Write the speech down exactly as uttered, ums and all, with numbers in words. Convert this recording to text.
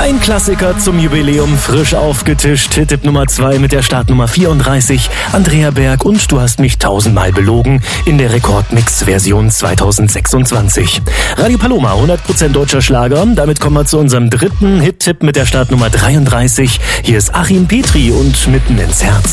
Ein Klassiker zum Jubiläum, frisch aufgetischt. Hit-Tipp Nummer zwei mit der Startnummer vierunddreißig. Andrea Berg und Du hast mich tausendmal belogen in der Rekordmix-Version zweitausendsechsundzwanzig. Radio Paloma, hundert Prozent deutscher Schlager. Damit kommen wir zu unserem dritten Hit-Tipp mit der Startnummer dreiunddreißig. Hier ist Achim Petri und Mitten ins Herz.